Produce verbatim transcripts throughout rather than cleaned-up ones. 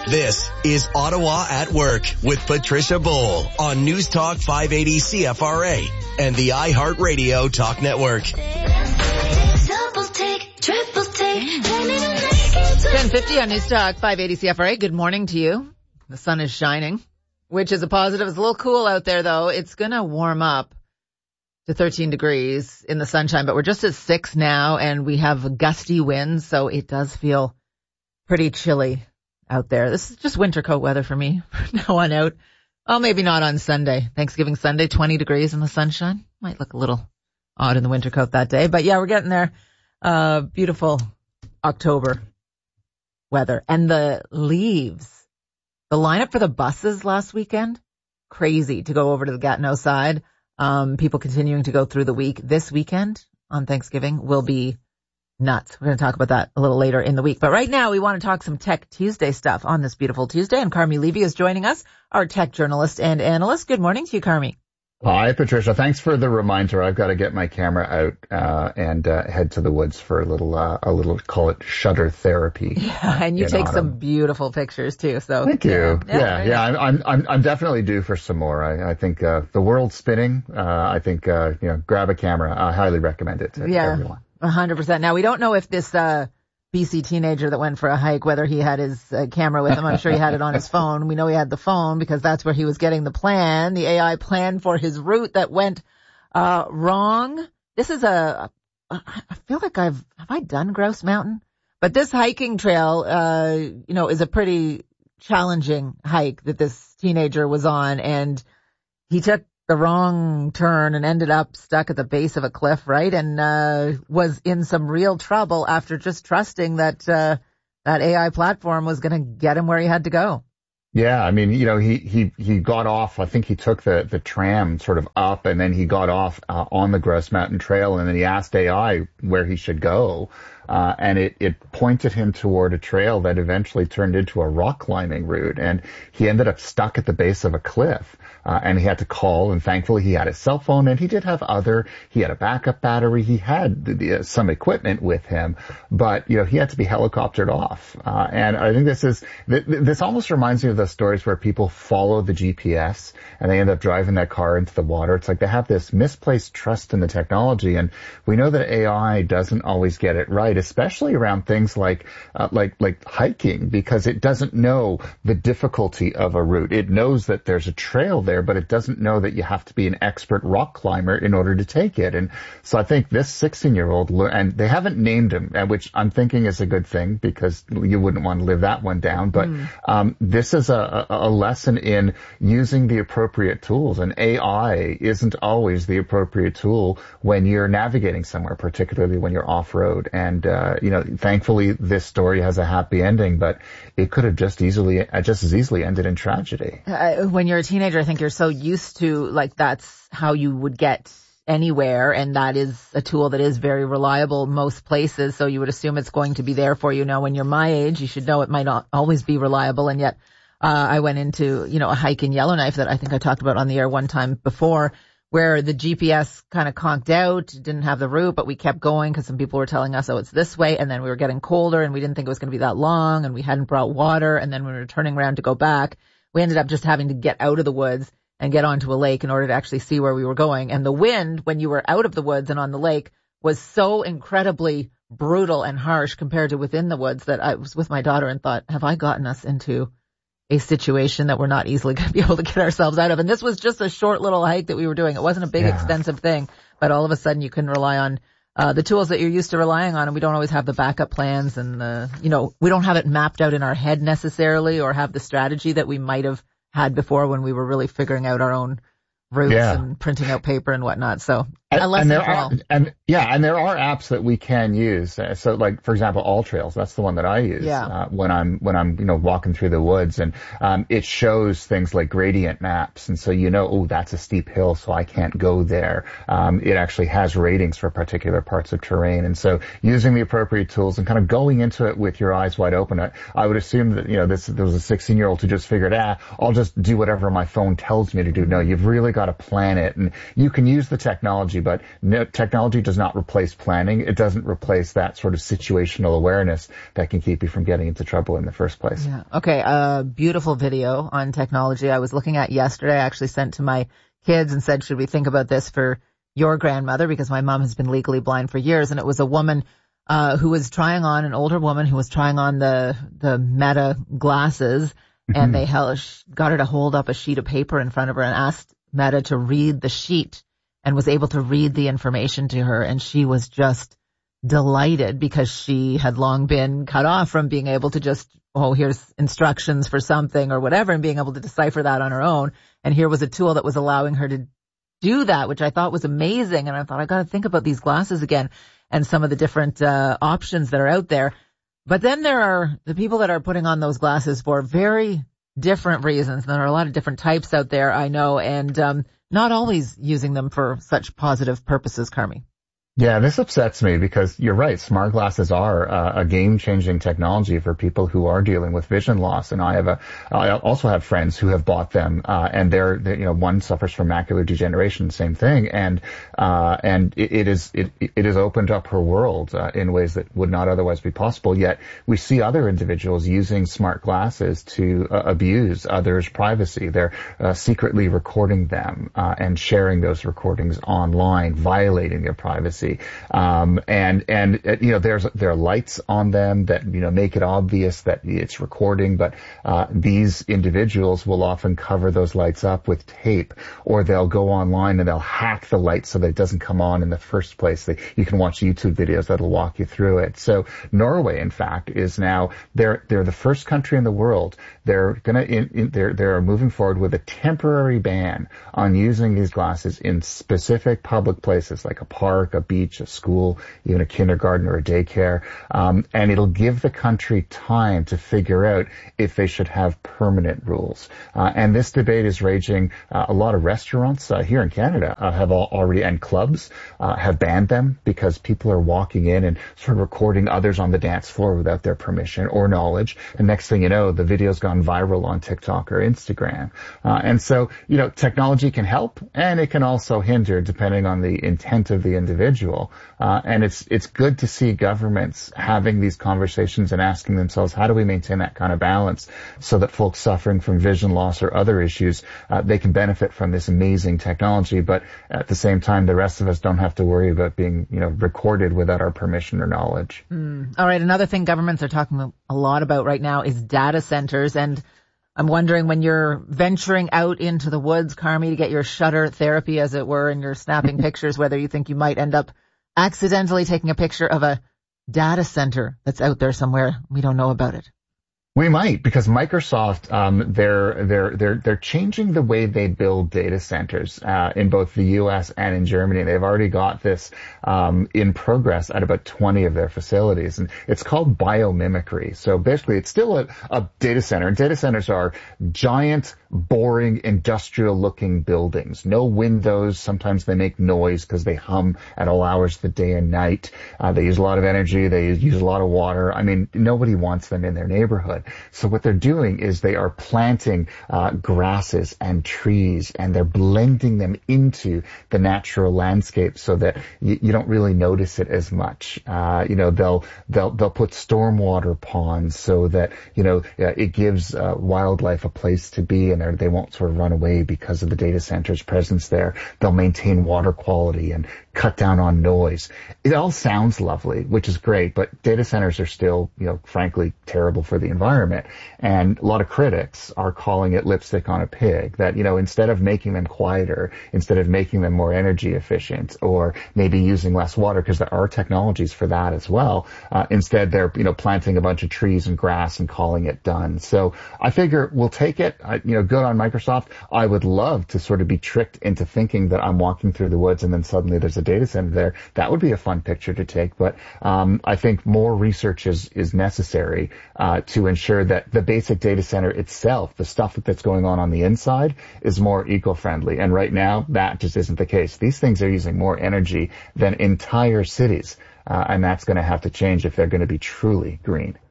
This is Ottawa at Work with Patricia Bowl on News Talk five eighty C F R A and the iHeartRadio Talk Network. ten fifty on News Talk five eighty C F R A. Good morning to you. The sun is shining, which is a positive. It's a little cool out there, though. It's going to warm up to thirteen degrees in the sunshine, but we're just at six now, and we have gusty winds, so it does feel pretty chilly out there. This is just winter coat weather for me from now on out. Oh, maybe not on Sunday. Thanksgiving Sunday, twenty degrees in the sunshine. Might look a little odd in the winter coat that day, but yeah, we're getting there. Uh, beautiful October weather. And the leaves, the lineup for the buses last weekend, crazy to go over to the Gatineau side. Um, people continuing to go through the week. This weekend on Thanksgiving will be nuts. We're going to talk about that a little later in the week. But right now we want to talk some Tech Tuesday stuff on this beautiful Tuesday. And Carmi Levy is joining us, our tech journalist and analyst. Good morning to you, Carmi. Hi, Patricia. Thanks for the reminder. I've got to get my camera out uh, and uh, head to the woods for a little, uh, a little, call it shutter therapy. Yeah, and you take autumn. Some beautiful pictures too. So thank you. Yeah, yeah, yeah I'm, I'm, I'm definitely due for some more. I, I think uh, the world's spinning. Uh, I think uh, you know, grab a camera. I highly recommend it to yeah, everyone. A hundred percent. Now we don't know if this uh, B C teenager that went for a hike, whether he had his uh, camera with him. I'm sure he had it on his phone. We know he had the phone because that's where he was getting the plan, the A I plan for his route that went uh wrong. This is a, I feel like I've, have I done Grouse Mountain? But this hiking trail, uh, you know, is a pretty challenging hike that this teenager was on, and he took the wrong turn and ended up stuck at the base of a cliff, right? And, uh, was in some real trouble after just trusting that, uh, that A I platform was going to get him where he had to go. Yeah, I mean, you know, he, he, he got off, I think he took the, the tram sort of up, and then he got off uh, on the Grouse Mountain Trail, and then he asked A I where he should go. Uh, and it, it pointed him toward a trail that eventually turned into a rock climbing route. And he ended up stuck at the base of a cliff. Uh, and he had to call, and thankfully he had his cell phone, and he did have other, he had a backup battery, he had the, the, uh, some equipment with him, but, you know, he had to be helicoptered off. Uh, and I think this is, th- this almost reminds me of those stories where people follow the G P S and they end up driving that car into the water. It's like they have this misplaced trust in the technology, and we know that A I doesn't always get it right, especially around things like, uh, like, like hiking, because it doesn't know the difficulty of a route. It knows that there's a trail there, but it doesn't know that you have to be an expert rock climber in order to take it. And so I think this sixteen-year-old, and they haven't named him, which I'm thinking is a good thing because you wouldn't want to live that one down. But mm. um, this is a, a lesson in using the appropriate tools. And A I isn't always the appropriate tool when you're navigating somewhere, particularly when you're off-road. And, uh, you know, thankfully this story has a happy ending, but it could have just easily, just as easily ended in tragedy. Uh, when you're a teenager, I think you're so used to, like, that's how you would get anywhere, and that is a tool that is very reliable most places, so you would assume it's going to be there for you. Now, when you're my age, you should know it might not always be reliable, and yet uh, I went into, you know, a hike in Yellowknife that I think I talked about on the air one time before, where the G P S kind of conked out, didn't have the route, but we kept going because some people were telling us, oh, it's this way, and then we were getting colder, and we didn't think it was going to be that long, and we hadn't brought water, and then when we were turning around to go back, we ended up just having to get out of the woods and get onto a lake in order to actually see where we were going. And the wind, when you were out of the woods and on the lake, was so incredibly brutal and harsh compared to within the woods that I was with my daughter and thought, have I gotten us into a situation that we're not easily going to be able to get ourselves out of? And this was just a short little hike that we were doing. It wasn't a big, yeah. extensive thing, but all of a sudden you can rely on uh the tools that you're used to relying on, and we don't always have the backup plans, and uh, you know, we don't have it mapped out in our head necessarily, or have the strategy that we might have had before when we were really figuring out our own routes yeah. and printing out paper and whatnot. So a lesson and there for are, all. and yeah, and there are apps that we can use. So, like for example, AllTrails. That's the one that I use yeah. uh, when I'm when I'm you know walking through the woods, and um, it shows things like gradient maps, and so you know, oh, that's a steep hill, so I can't go there. Um, it actually has ratings for particular parts of terrain, and so using the appropriate tools and kind of going into it with your eyes wide open. I, I would assume that you know this there was a sixteen-year-old who just figured, ah, I'll just do whatever my phone tells me to do. No, you've really got to plan it, and you can use the technology, but no, technology does not replace planning. It doesn't replace that sort of situational awareness that can keep you from getting into trouble in the first place. Yeah. Okay. A beautiful video on technology I was looking at yesterday. I actually sent to my kids and said, should we think about this for your grandmother? Because my mom has been legally blind for years. And it was a woman uh who was trying on, an older woman who was trying on the the Meta glasses, mm-hmm. and they held, got her to hold up a sheet of paper in front of her and asked Meta to read the sheet, and was able to read the information to her. And she was just delighted because she had long been cut off from being able to just, oh, here's instructions for something or whatever, and being able to decipher that on her own. And here was a tool that was allowing her to do that, which I thought was amazing. And I thought, I got to think about these glasses again and some of the different uh, options that are out there. But then there are the people that are putting on those glasses for very different reasons. There are a lot of different types out there, I know, and um, not always using them for such positive purposes, Carmi. Yeah, this upsets me because you're right. Smart glasses are uh, a game-changing technology for people who are dealing with vision loss. And I have a, I also have friends who have bought them, uh, and they're, they're, you know, one suffers from macular degeneration, same thing. And, uh, and it, it is, it, it has opened up her world, uh, in ways that would not otherwise be possible. Yet we see other individuals using smart glasses to uh, abuse others' privacy. They're uh, secretly recording them, uh, and sharing those recordings online, violating their privacy. Um, and, and, uh, you know, there's, there are lights on them that, you know, make it obvious that it's recording, but, uh, these individuals will often cover those lights up with tape, or they'll go online and they'll hack the light so that it doesn't come on in the first place. They, you can watch YouTube videos that'll walk you through it. So Norway, in fact, is now, they're, they're the first country in the world. They're gonna, in, in, they're, they're moving forward with a temporary ban on using these glasses in specific public places like a park, a beach, a school, even a kindergarten or a daycare, um, and it'll give the country time to figure out if they should have permanent rules. Uh, and this debate is raging. Uh, a lot of restaurants uh, here in Canada uh, have all already, and clubs uh, have banned them because people are walking in and sort of recording others on the dance floor without their permission or knowledge. And next thing you know, the video's gone viral on TikTok or Instagram. Uh, and so, you know, technology can help and it can also hinder depending on the intent of the individual. Uh, and it's it's good to see governments having these conversations and asking themselves, how do we maintain that kind of balance so that folks suffering from vision loss or other issues, uh, they can benefit from this amazing technology, but at the same time, the rest of us don't have to worry about being, you know, recorded without our permission or knowledge. Mm. All right, another thing governments are talking a lot about right now is data centers, and I'm wondering, when you're venturing out into the woods, Carmi, to get your shutter therapy, as it were, and you're snapping pictures, whether you think you might end up accidentally taking a picture of a data center that's out there somewhere. We don't know about it. We might, because Microsoft, um, they're they're they're they're changing the way they build data centers uh, in both the U S and in Germany. They've already got this um, in progress at about twenty of their facilities, and it's called biomimicry. So basically, it's still a, a data center. And data centers are giant, boring, industrial-looking buildings. No windows. Sometimes they make noise because they hum at all hours of the day and night. Uh, they use a lot of energy. They use a lot of water. I mean, nobody wants them in their neighborhood. So what they're doing is they are planting uh, grasses and trees, and they're blending them into the natural landscape so that you, you don't really notice it as much. Uh, you know, they'll they'll they'll put stormwater ponds so that, you know, uh, it gives uh, wildlife a place to be, and they won't sort of run away because of the data center's presence there. They'll maintain water quality and cut down on noise. It all sounds lovely, which is great, but data centers are still, you know, frankly terrible for the environment. And a lot of critics are calling it lipstick on a pig, that, you know, instead of making them quieter, instead of making them more energy efficient, or maybe using less water, because there are technologies for that as well, uh, instead they're, you know, planting a bunch of trees and grass and calling it done. So I figure we'll take it, uh, you know, good on Microsoft. I would love to sort of be tricked into thinking that I'm walking through the woods and then suddenly there's a data center there. That would be a fun picture to take, but um, I think more research is is necessary uh, to ensure that the basic data center itself, the stuff that's going on on the inside, is more eco-friendly. And right now, that just isn't the case. These things are using more energy than entire cities, uh, and that's going to have to change if they're going to be truly green.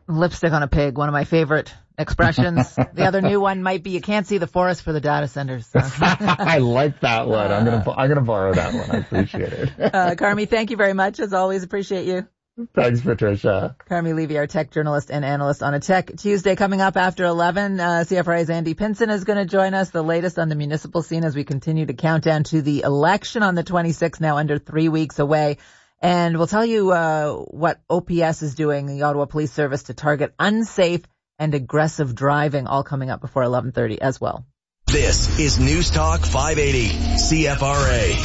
Lipstick on a pig, one of my favorite expressions. The other new one might be you can't see the forest for the data centers. So. I like that one. I'm gonna I'm gonna borrow that one. I appreciate it. uh, Carmi, thank you very much. As always, appreciate you. Thanks, Patricia. Carmi Levy, our tech journalist and analyst on a Tech Tuesday. Coming up after eleven, uh, C F R A's Andy Pinson is going to join us. The latest on the municipal scene as we continue to count down to the election on the twenty-sixth, now under three weeks away. And we'll tell you uh what O P S is doing, the Ottawa Police Service, to target unsafe and aggressive driving, all coming up before eleven thirty as well. This is News Talk five eighty C F R A.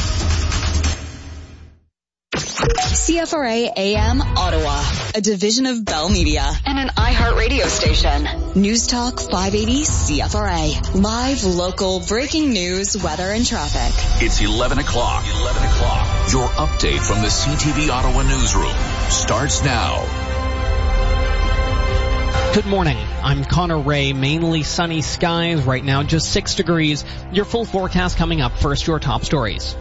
C F R A A M Ottawa, a division of Bell Media and an iHeart radio station. News Talk five eighty C F R A. Live, local, breaking news, weather, and traffic. It's eleven o'clock. eleven o'clock. Your update from the C T V Ottawa newsroom starts now. Good morning. I'm Connor Ray. Mainly sunny skies right now, just six degrees. Your full forecast coming up. First, your top stories.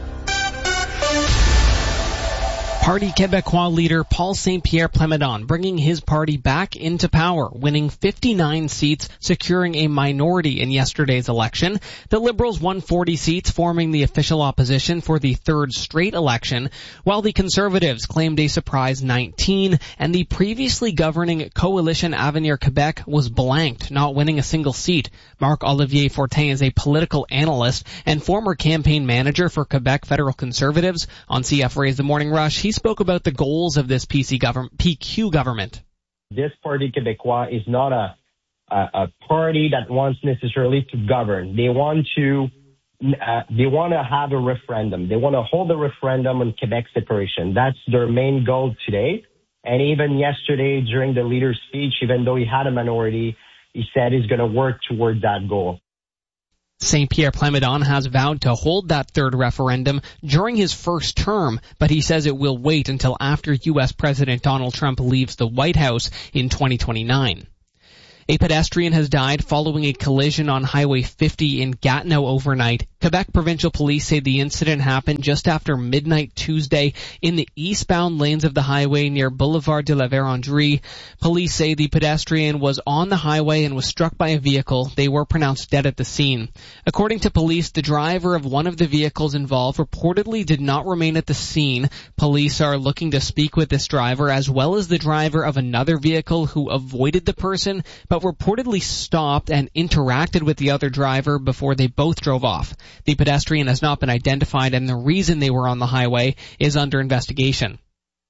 Parti Québécois leader Paul Saint-Pierre Plamondon bringing his party back into power, winning fifty-nine seats, securing a minority in yesterday's election. The Liberals won forty seats, forming the official opposition for the third straight election, while the Conservatives claimed a surprise nineteen, and the previously governing Coalition Avenir Quebec was blanked, not winning a single seat. Marc-Olivier Fortin is a political analyst and former campaign manager for Quebec Federal Conservatives. On C F R A's The Morning Rush, he spoke about the goals of this P C government, P Q government. This Parti Québécois is not a, a a party that wants necessarily to govern. They want to uh, they want to have a referendum. They want to hold a referendum on Quebec separation. That's their main goal today. And even yesterday during the leader's speech, even though he had a minority, he said he's going to work toward that goal. Saint-Pierre Plamondon has vowed to hold that third referendum during his first term, but he says it will wait until after U S President Donald Trump leaves the White House in twenty twenty-nine. A pedestrian has died following a collision on Highway fifty in Gatineau overnight. Quebec Provincial Police say the incident happened just after midnight Tuesday in the eastbound lanes of the highway near Boulevard de la Vérendrye. Police say the pedestrian was on the highway and was struck by a vehicle. They were pronounced dead at the scene. According to police, the driver of one of the vehicles involved reportedly did not remain at the scene. Police are looking to speak with this driver as well as the driver of another vehicle who avoided the person but reportedly stopped and interacted with the other driver before they both drove off. The pedestrian has not been identified, and the reason they were on the highway is under investigation.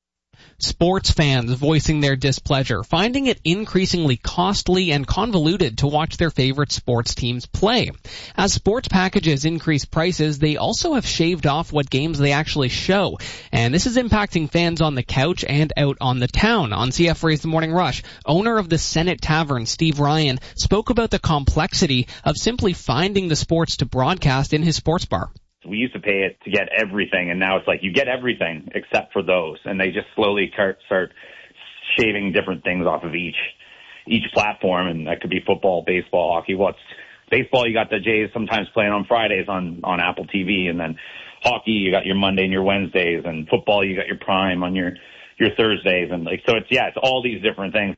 Sports fans voicing their displeasure, finding it increasingly costly and convoluted to watch their favorite sports teams play. As sports packages increase prices, they also have shaved off what games they actually show. And this is impacting fans on the couch and out on the town. On C F R A's The Morning Rush, owner of the Senate Tavern, Steve Ryan, spoke about the complexity of simply finding the sports to broadcast in his sports bar. We used to pay it to get everything, and now it's like you get everything except for those, and they just slowly start shaving different things off of each each platform, and that could be football, baseball, hockey. What's baseball? You got the Jays sometimes playing on Fridays on on Apple T V, and then hockey you got your Monday and your Wednesdays, and football you got your Prime on your your Thursdays, and like so it's yeah, it's all these different things.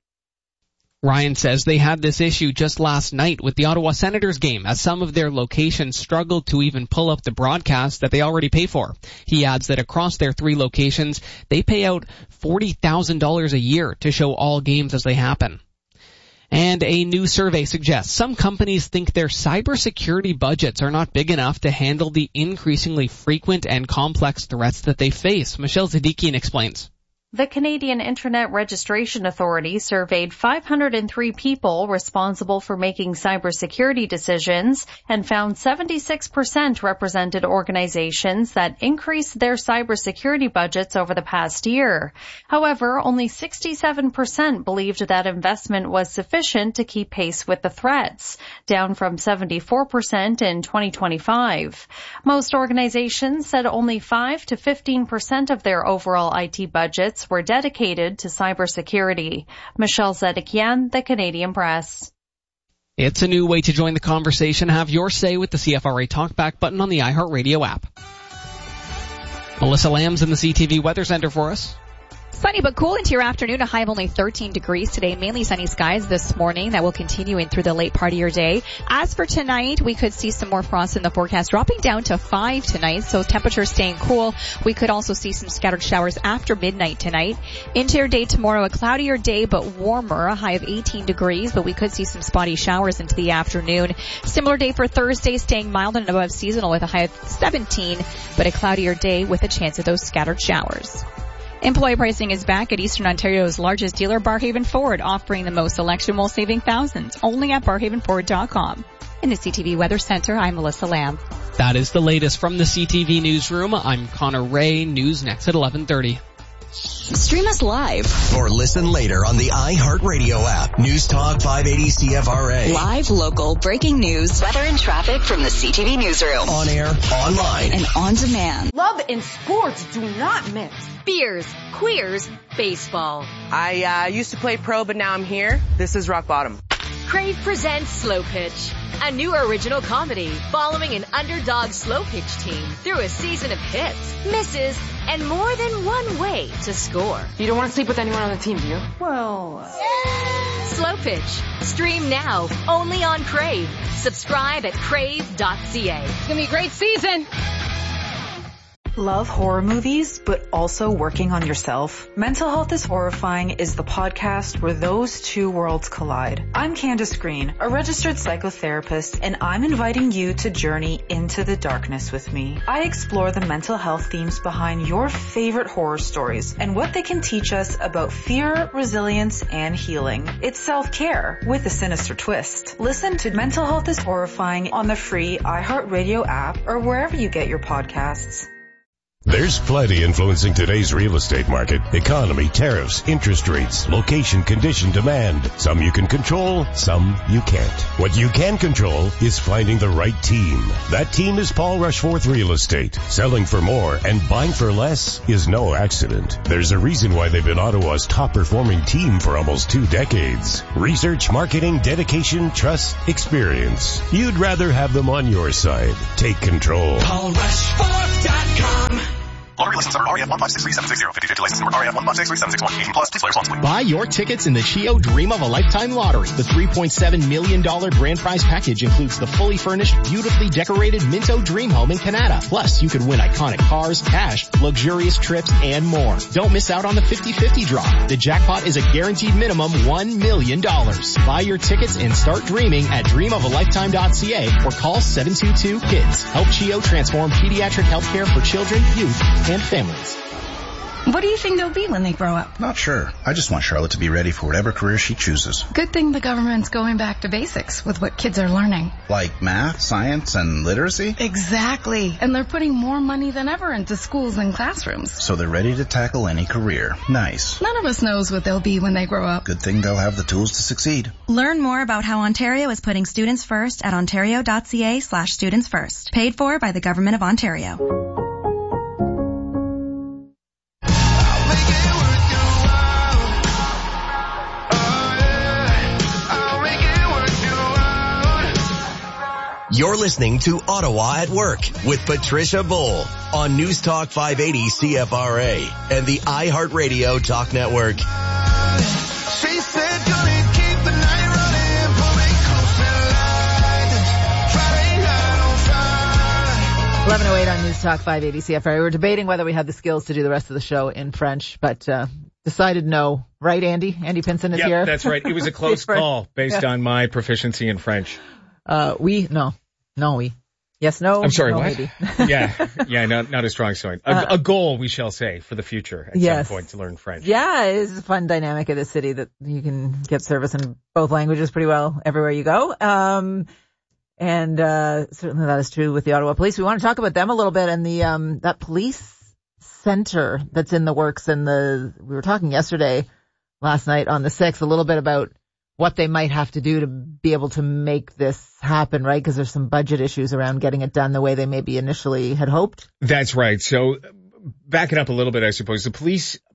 Ryan says they had this issue just last night with the Ottawa Senators game, as some of their locations struggled to even pull up the broadcast that they already pay for. He adds that across their three locations, they pay out forty thousand dollars a year to show all games as they happen. And a new survey suggests some companies think their cybersecurity budgets are not big enough to handle the increasingly frequent and complex threats that they face. Michelle Zadikian explains. The Canadian Internet Registration Authority surveyed five hundred three people responsible for making cybersecurity decisions and found seventy-six percent represented organizations that increased their cybersecurity budgets over the past year. However, only sixty-seven percent believed that investment was sufficient to keep pace with the threats, down from seventy-four percent in twenty twenty-five. Most organizations said only five to fifteen percent of their overall I T budgets were dedicated to cybersecurity. Michelle Zedekian, The Canadian Press. It's a new way to join the conversation. Have your say with the C F R A Talkback button on the iHeartRadio app. Melissa Lamb's in the C T V Weather Center for us. Sunny but cool into your afternoon, a high of only thirteen degrees today. Mainly sunny skies this morning. That will continue in through the late part of your day. As for tonight, we could see some more frost in the forecast, dropping down to five tonight, so temperatures staying cool. We could also see some scattered showers after midnight tonight. Into your day tomorrow, a cloudier day but warmer, a high of eighteen degrees, but we could see some spotty showers into the afternoon. Similar day for Thursday, staying mild and above seasonal with a high of seventeen, but a cloudier day with a chance of those scattered showers. Employee pricing is back at Eastern Ontario's largest dealer, Barhaven Ford, offering the most selection while saving thousands, only at barhaven ford dot com. In the C T V Weather Center, I'm Melissa Lamb. That is the latest from the C T V Newsroom. I'm Connor Ray. News next at eleven thirty. Stream us live or listen later on the iHeartRadio app. News Talk five eighty C F R A. Live, local, breaking news, weather and traffic from the C T V Newsroom. On air, online, and on demand. Love and sports do not mix. Beers, queers, baseball. I uh, used to play pro, but now I'm here. This is rock bottom. Crave presents Slow Pitch, a new original comedy following an underdog slow pitch team through a season of hits, misses, and more than one way to score. You don't want to sleep with anyone on the team, do you? Well... Uh... Slow Pitch. Stream now, only on Crave. Subscribe at crave dot c a. It's going to be a great season. Love horror movies, but also working on yourself? Mental Health is Horrifying is the podcast where those two worlds collide. I'm Candace Green, a registered psychotherapist, and I'm inviting you to journey into the darkness with me. I explore the mental health themes behind your favorite horror stories and what they can teach us about fear, resilience, and healing. It's self-care with a sinister twist. Listen to Mental Health is Horrifying on the free iHeartRadio app or wherever you get your podcasts. There's plenty influencing today's real estate market. Economy, tariffs, interest rates, location, condition, demand. Some you can control, some you can't. What you can control is finding the right team. That team is Paul Rushforth Real Estate. Selling for more and buying for less is no accident. There's a reason why they've been Ottawa's top performing team for almost two decades. Research, marketing, dedication, trust, experience. You'd rather have them on your side. Take control. Paul Rushforth dot com. Lottery license number R E F one five six three seven six zero. fifty fifty license number R E F one five six three seven six one. eighteen plus. Please play responsibly. Buy your tickets in the Chio Dream of a Lifetime Lottery. The three point seven million dollars grand prize package includes the fully furnished, beautifully decorated Minto Dream Home in Canada. Plus, you could win iconic cars, cash, luxurious trips, and more. Don't miss out on the fifty fifty draw. The jackpot is a guaranteed minimum one million dollars. Buy your tickets and start dreaming at dream of a lifetime dot c a or call seven two two KIDS. Help Chio transform pediatric healthcare for children, youth, and families. What do you think they'll be when they grow up? Not sure. I just want Charlotte to be ready for whatever career she chooses. Good thing the government's going back to basics with what kids are learning. Like math, science, and literacy? Exactly. And they're putting more money than ever into schools and classrooms. So they're ready to tackle any career. Nice. None of us knows what they'll be when they grow up. Good thing they'll have the tools to succeed. Learn more about how Ontario is putting students first at ontario dot c a slash students first. Paid for by the Government of Ontario. You're listening to Ottawa at Work with Patricia Bull on News Talk five eighty C F R A and the iHeartRadio Talk Network. She said, gonna keep the night running, pull me closer like Friday night on fire. eleven oh eight on News Talk five eighty C F R A. We were debating whether we had the skills to do the rest of the show in French, but uh decided no. Right, Andy? Andy Pinson is yep, here. That's right. It was a close call based yeah. on my proficiency in French. Uh, we, no. No, we. Yes, no. I'm sorry, no, what? Maybe. yeah, yeah, not, not a strong point. A, uh, a goal, we shall say, for the future at yes. some point to learn French. Yeah, it is a fun dynamic of the city that you can get service in both languages pretty well everywhere you go. Um, and, uh, certainly that is true with the Ottawa Police. We want to talk about them a little bit and the, um, that police center that's in the works and the, we were talking yesterday, last night on the sixth, a little bit about what they might have to do to be able to make this happen, right? Because there's some budget issues around getting it done the way they maybe initially had hoped. That's right. So back it up a little bit, I suppose. The police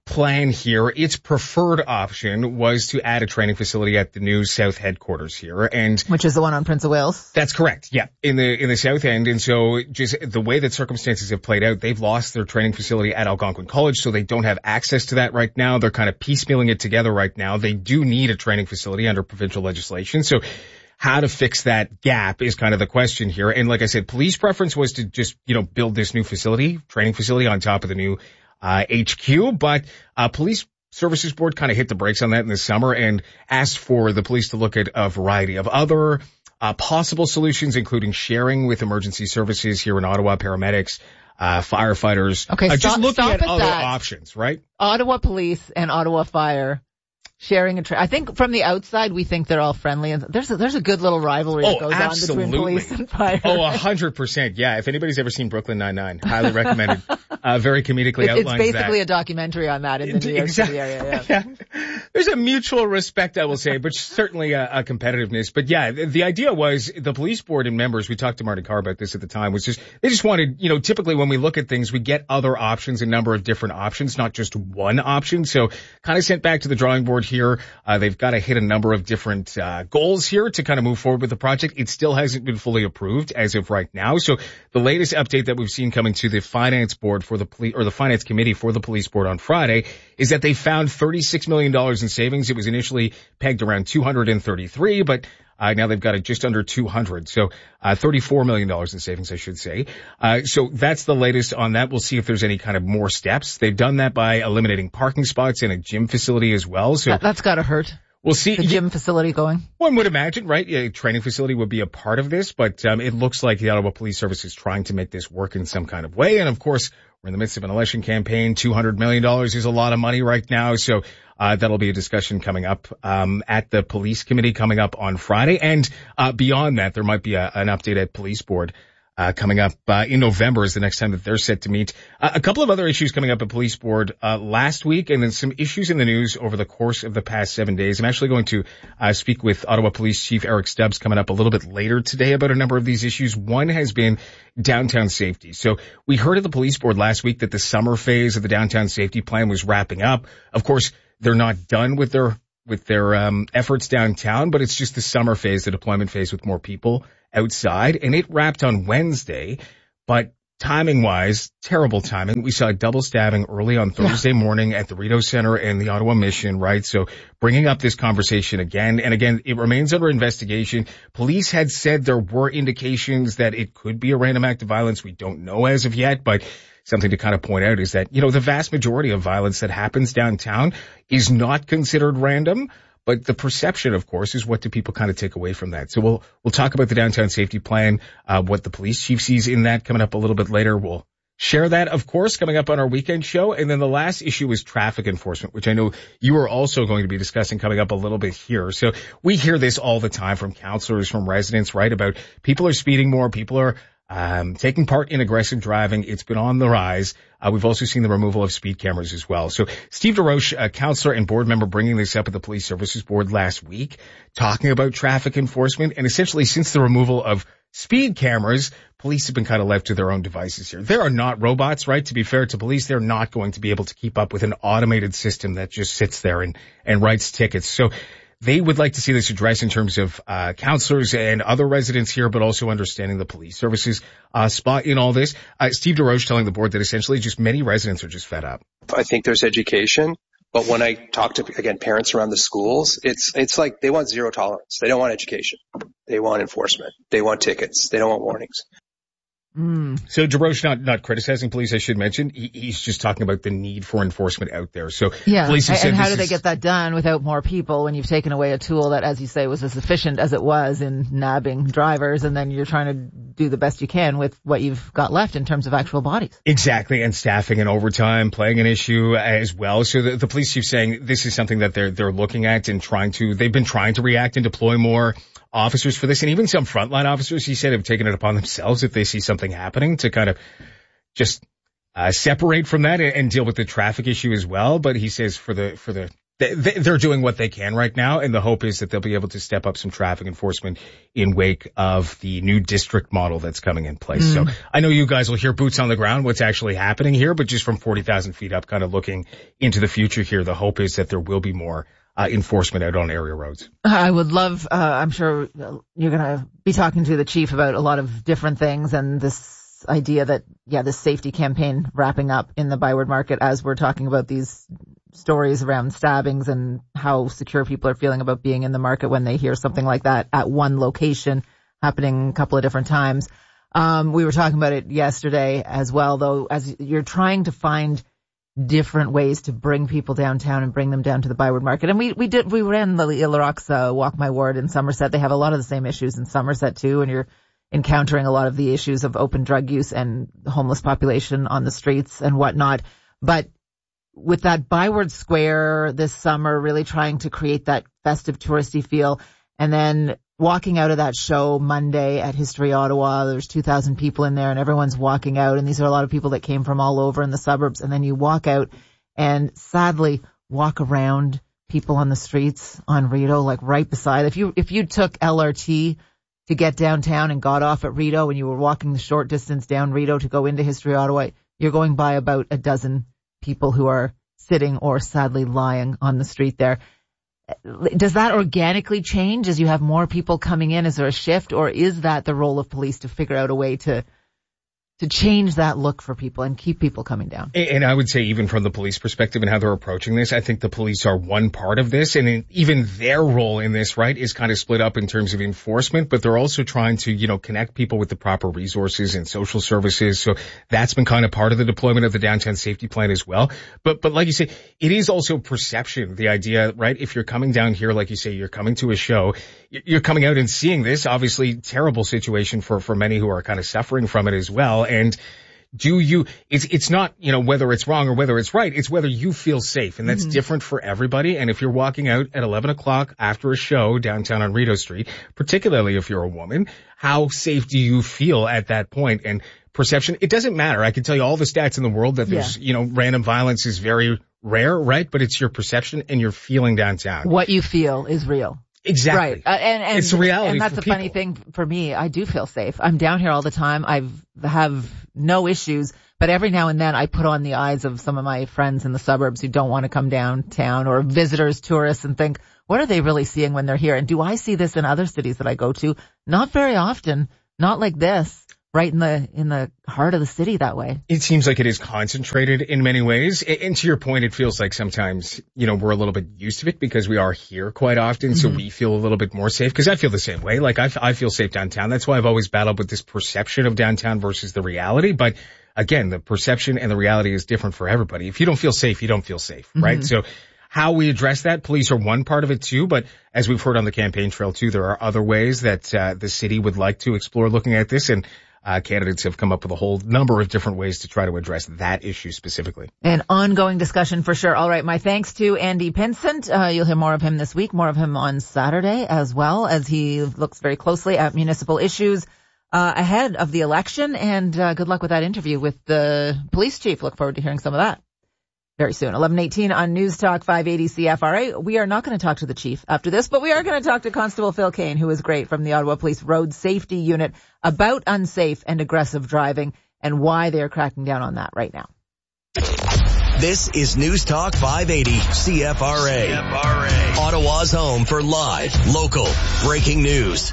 plan here, its preferred option was to add a training facility at the new South headquarters here, and which is the one on Prince of Wales. That's correct. Yeah, in the in the South End, and so just the way that circumstances have played out, they've lost their training facility at Algonquin College, so they don't have access to that right now. They're kind of piecemealing it together right now. They do need a training facility under provincial legislation, so how to fix that gap is kind of the question here. And like I said, police preference was to just, you know, build this new facility, training facility on top of the new uh H Q, but uh Police Services Board kind of hit the brakes on that in the summer and asked for the police to look at a variety of other uh possible solutions, including sharing with emergency services here in Ottawa, paramedics, uh firefighters. Okay, uh, stop, just looking stop at, at other that. options, right? Ottawa Police and Ottawa Fire sharing a tra- I think from the outside we think they're all friendly, and there's a, there's a good little rivalry Oh, that goes absolutely. on between police and fire. Oh, a hundred percent. Yeah. If anybody's ever seen Brooklyn Nine-Nine, highly recommended. Uh, very comedically It- outlines It's basically that. a documentary on that in the New York Exactly. City area. Yeah. Yeah. There's a mutual respect, I will say, but certainly a, a competitiveness. But yeah, the, the idea was the police board and members, we talked to Marty Carr about this at the time, was just, they just wanted, you know, typically when we look at things, we get other options, a number of different options, not just one option. So kind of sent back to the drawing board here. Uh, they've got to hit a number of different uh, goals here to kind of move forward with the project. It still hasn't been fully approved as of right now. So the latest update that we've seen coming to the finance board for the police, or the finance committee for the police board on Friday, is that they found thirty-six million dollars in savings. It was initially pegged around two hundred thirty-three, but Uh, now they've got it just under two hundred. So, uh, thirty-four million dollars in savings, I should say. Uh, so that's the latest on that. We'll see if there's any kind of more steps. They've done that by eliminating parking spots in a gym facility as well. So That, that's gotta hurt. We'll see. The gym facility going. One would imagine, right? A training facility would be a part of this, but um, it looks like the Ottawa Police Service is trying to make this work in some kind of way. And of course, we're in the midst of an election campaign. two hundred million dollars is a lot of money right now. So uh, that'll be a discussion coming up um, at the police committee coming up on Friday. And uh, beyond that, there might be a, an update at police board Uh, coming up, uh, in November is the next time that they're set to meet. Uh, a couple of other issues coming up at police board, uh, last week, and then some issues in the news over the course of the past seven days. I'm actually going to, uh, speak with Ottawa Police Chief Eric Stubbs coming up a little bit later today about a number of these issues. One has been downtown safety. So we heard at the police board last week that the summer phase of the downtown safety plan was wrapping up. Of course, they're not done with their with their um efforts downtown, but it's just the summer phase, the deployment phase with more people outside, and it wrapped on Wednesday. But timing-wise, terrible timing. We saw a double stabbing early on Thursday morning at the Rideau Center and the Ottawa Mission, right? So bringing up this conversation again, and again, it remains under investigation. Police had said there were indications that it could be a random act of violence. We don't know as of yet, but something to kind of point out is that, you know, the vast majority of violence that happens downtown is not considered random. But the perception, of course, is what do people kind of take away from that. So we'll we'll talk about the downtown safety plan, uh, what the police chief sees in that coming up a little bit later. We'll share that, of course, coming up on our weekend show. And then the last issue is traffic enforcement, which I know you are also going to be discussing coming up a little bit here. So we hear this all the time from counselors, from residents, right, about people are speeding more, people are Um, taking part in aggressive driving. It's been on the rise. Uh, we've also seen the removal of speed cameras as well. So Steve DeRoche, a counselor and board member, bringing this up at the Police Services Board last week, talking about traffic enforcement. And essentially, since the removal of speed cameras, police have been kind of left to their own devices here. There are not robots, right? To be fair to police, they're not going to be able to keep up with an automated system that just sits there and, and writes tickets. So they would like to see this addressed in terms of uh counselors and other residents here, but also understanding the police services uh spot in all this. Uh, Steve DeRoche telling the board that essentially just many residents are just fed up. I think there's education, but when I talk to, again, parents around the schools, it's it's like they want zero tolerance. They don't want education. They want enforcement. They want tickets. They don't want warnings. Mm. So DeRoche not, not criticizing police, I should mention. He, he's just talking about the need for enforcement out there. So Yeah, police have and said how this do they is- get that done without more people when you've taken away a tool that, as you say, was as efficient as it was in nabbing drivers, and then you're trying to do the best you can with what you've got left in terms of actual bodies? Exactly, and staffing and overtime playing an issue as well. So the, the police chief saying this is something that they're they're looking at and trying to, they've been trying to react and deploy more officers for this, and even some frontline officers, he said, have taken it upon themselves if they see something happening to kind of just uh separate from that and, and deal with the traffic issue as well. But he says for the for the they, they're doing what they can right now, and the hope is that they'll be able to step up some traffic enforcement in wake of the new district model that's coming in place. Mm. So I know you guys will hear boots on the ground, what's actually happening here, but just from forty thousand feet up, kind of looking into the future here, the hope is that there will be more uh, enforcement out on area roads. I would love, uh, I'm sure you're going to be talking to the chief about a lot of different things, and this idea that, yeah, this safety campaign wrapping up in the Byward Market as we're talking about these stories around stabbings and how secure people are feeling about being in the market when they hear something like that at one location happening a couple of different times. Um, we were talking about it yesterday as well, though, as you're trying to find different ways to bring people downtown and bring them down to the Byward Market. And we, we did, we ran the Ilarox, uh, Walk My Ward in Somerset. They have a lot of the same issues in Somerset too, and you're encountering a lot of the issues of open drug use and homeless population on the streets and whatnot. But with that Byward Square this summer, really trying to create that festive touristy feel, and then walking out of that show Monday at History Ottawa, there's two thousand people in there and everyone's walking out, and these are a lot of people that came from all over in the suburbs, and then you walk out and sadly walk around people on the streets on Rideau, like right beside, if you, if you took L R T to get downtown and got off at Rideau and you were walking the short distance down Rideau to go into History Ottawa, you're going by about a dozen people who are sitting or sadly lying on the street there. Does that organically change as you have more people coming in? Is there a shift, or is that the role of police to figure out a way to to change that look for people and keep people coming down? And I would say even from the police perspective and how they're approaching this, I think the police are one part of this, and in, even their role in this, right, is kind of split up in terms of enforcement, but they're also trying to, you know, connect people with the proper resources and social services. So that's been kind of part of the deployment of the downtown safety plan as well. But, but like you say, it is also perception, the idea, right? If you're coming down here, like you say, you're coming to a show, you're coming out and seeing this, obviously terrible situation for, for many who are kind of suffering from it as well. And do you, it's, it's not, you know, whether it's wrong or whether it's right. It's whether you feel safe. And that's mm-hmm. different for everybody. And if you're walking out at eleven o'clock after a show downtown on Rideau Street, particularly if you're a woman, how safe do you feel at that point? And perception, it doesn't matter. I can tell you all the stats in the world that there's, yeah. you know, random violence is very rare, right? But it's your perception and your feeling downtown. What you feel is real. Exactly. Right. Uh, and, and, it's a reality. And that's for the people. funny thing for me. I do feel safe. I'm down here all the time. I've have no issues, but every now and then I put on the eyes of some of my friends in the suburbs who don't want to come downtown, or visitors, tourists, and think, what are they really seeing when they're here? And do I see this in other cities that I go to? Not very often. Not like this. Right in the in the heart of the city that way. It seems like it is concentrated in many ways. And to your point, it feels like sometimes, you know, we're a little bit used to it because we are here quite often. Mm-hmm. So we feel a little bit more safe, because I feel the same way. Like I, I feel safe downtown. That's why I've always battled with this perception of downtown versus the reality. But again, the perception and the reality is different for everybody. If you don't feel safe, you don't feel safe, right? Mm-hmm. So how we address that, police are one part of it too, but as we've heard on the campaign trail too, there are other ways that uh, the city would like to explore looking at this, and Uh, candidates have come up with a whole number of different ways to try to address that issue specifically. An ongoing discussion for sure. All right. My thanks to Andy Pinsent. Uh, you'll hear more of him this week, more of him on Saturday as well, as he looks very closely at municipal issues uh, ahead of the election. And uh, good luck with that interview with the police chief. Look forward to hearing some of that very soon. eleven eighteen on News Talk five eighty C F R A. We are not going to talk to the chief after this, but we are going to talk to Constable Phil Kane, who is great, from the Ottawa Police Road Safety Unit, about unsafe and aggressive driving and why they are cracking down on that right now. This is News Talk five eighty C F R A. C F R A. Ottawa's home for live, local, breaking news.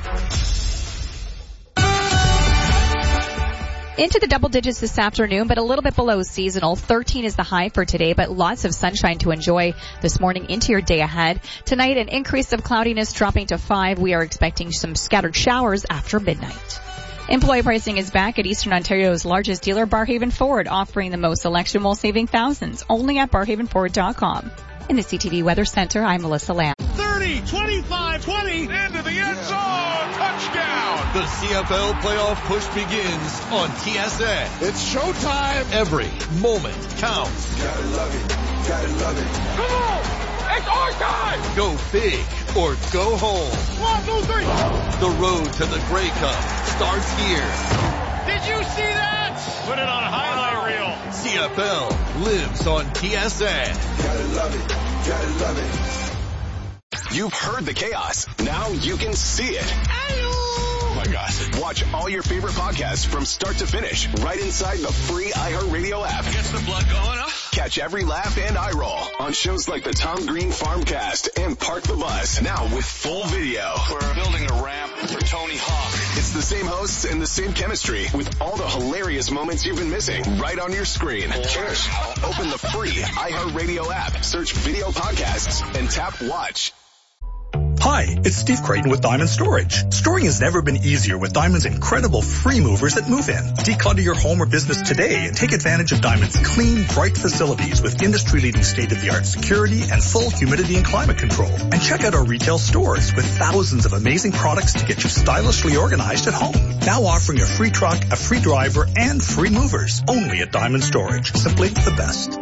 Into the double digits this afternoon, but a little bit below seasonal. thirteen is the high for today, but lots of sunshine to enjoy this morning into your day ahead. Tonight, an increase of cloudiness dropping to five. We are expecting some scattered showers after midnight. Employee pricing is back at Eastern Ontario's largest dealer, Barhaven Ford, offering the most selection while saving thousands, only at barhaven ford dot com. In the C T V Weather Center, I'm Melissa Lamb. thirty, twenty-five, twenty, into the end zone, touchdown! The C F L playoff push begins on T S N. It's showtime. Every moment counts. Gotta love it, gotta love it. Come on, it's our time! Go big or go home. One, two, three. The road to the Grey Cup starts here. Did you see that? Put it on a highlight reel. C F L lives on T S N. Gotta love it. Gotta love it. You've heard the chaos. Now you can see it. Oh my God. Watch all your favorite podcasts from start to finish right inside the free iHeartRadio app. Gets the blood going, huh? Catch every laugh and eye roll on shows like the Tom Green Farmcast and Park the Bus. Now with full video. We're building a ramp for Tony Hawk. It's the same hosts and the same chemistry with all the hilarious moments you've been missing right on your screen. Cheers. Open the free iHeartRadio app, search video podcasts, and tap watch. Hi, it's Steve Creighton with Diamond Storage. Storing has never been easier with Diamond's incredible free movers that move in. Declutter your home or business today and take advantage of Diamond's clean, bright facilities with industry-leading state-of-the-art security and full humidity and climate control. And check out our retail stores with thousands of amazing products to get you stylishly organized at home. Now offering a free truck, a free driver, and free movers. Only at Diamond Storage. Simply the best.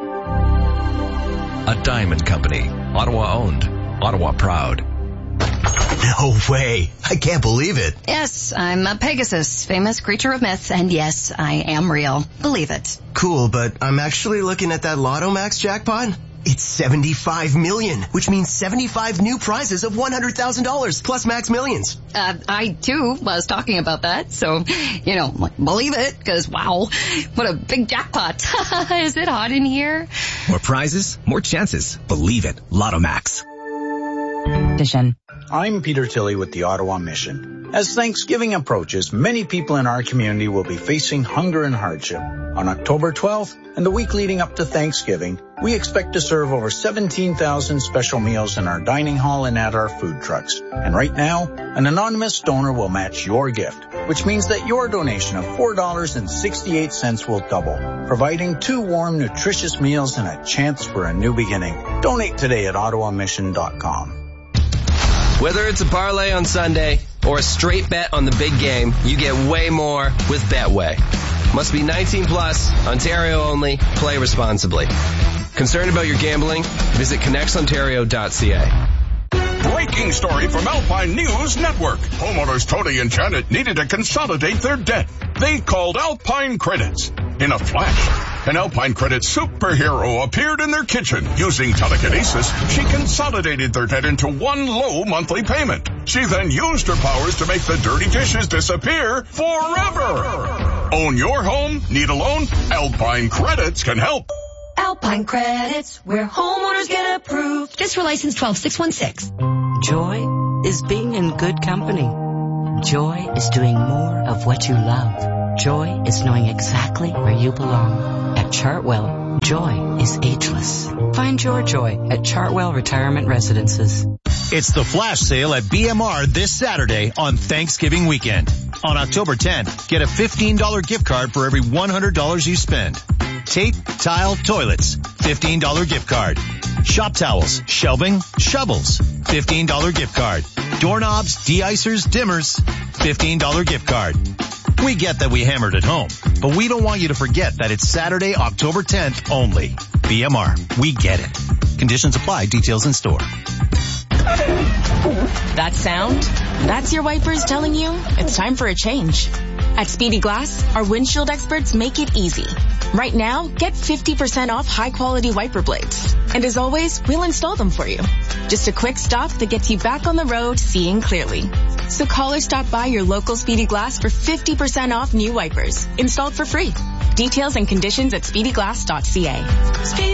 A Diamond Company. Ottawa owned. Ottawa proud. No way. I can't believe it. Yes, I'm a Pegasus, famous creature of myth, and yes, I am real. Believe it. Cool, but I'm actually looking at that Lotto Max jackpot. It's seventy-five million, which means seventy-five new prizes of one hundred thousand dollars plus Max Millions. Uh, I, too, was talking about that, so, you know, believe it, because, wow, what a big jackpot. Is it hot in here? More prizes, more chances. Believe it. Lotto Max. Vision. I'm Peter Tilley with the Ottawa Mission. As Thanksgiving approaches, many people in our community will be facing hunger and hardship. On October twelfth and the week leading up to Thanksgiving, we expect to serve over seventeen thousand special meals in our dining hall and at our food trucks. And right now, an anonymous donor will match your gift, which means that your donation of four dollars and sixty-eight cents will double, providing two warm, nutritious meals and a chance for a new beginning. Donate today at ottawa mission dot com. Whether it's a parlay on Sunday or a straight bet on the big game, you get way more with Betway. Must be nineteen plus, Ontario only, play responsibly. Concerned about your gambling? Visit connects ontario dot c a. Breaking story from Alpine News Network. Homeowners Tony and Janet needed to consolidate their debt. They called Alpine Credits. In a flash, an Alpine Credits superhero appeared in their kitchen. Using telekinesis, she consolidated their debt into one low monthly payment. She then used her powers to make the dirty dishes disappear forever. Own your home? Need a loan? Alpine Credits can help. Alpine Credits, where homeowners get approved. This for license twelve six one six. Joy is being in good company. Joy is doing more of what you love. Joy is knowing exactly where you belong. At Chartwell, joy is ageless. Find your joy at Chartwell Retirement Residences. It's the flash sale at B M R this Saturday on Thanksgiving weekend. On October tenth, get a fifteen dollars gift card for every one hundred dollars you spend. Tape, tile, toilets, fifteen dollars gift card. Shop towels, shelving, shovels, fifteen dollars gift card. Doorknobs, de-icers, dimmers, fifteen dollars gift card. We get that we hammered at home, but we don't want you to forget that it's Saturday, October tenth only. B M R, we get it. Conditions apply, details in store. That sound? That's your wipers telling you it's time for a change. At Speedy Glass, our windshield experts make it easy. Right now, get fifty percent off high-quality wiper blades. And as always, we'll install them for you. Just a quick stop that gets you back on the road seeing clearly. So call or stop by your local Speedy Glass for fifty percent off new wipers, installed for free. Details and conditions at speedy glass dot c a.